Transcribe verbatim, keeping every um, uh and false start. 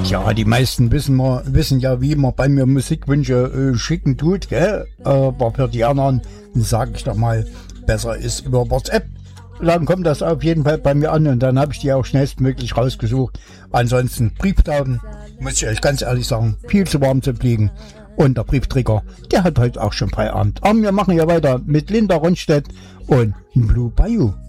Ja, die meisten wissen, wir, wissen ja, wie man bei mir Musikwünsche äh, schicken tut, gell? Aber für die anderen sage ich doch mal, besser ist über WhatsApp. Dann kommt das auf jeden Fall bei mir an und dann habe ich die auch schnellstmöglich rausgesucht. Ansonsten Brieftauben, muss ich euch ganz ehrlich sagen, viel zu warm zu fliegen. Und der Briefträger, der hat heute auch schon Feierabend. Aber wir machen ja weiter mit Linda Ronstedt und Blue Bayou.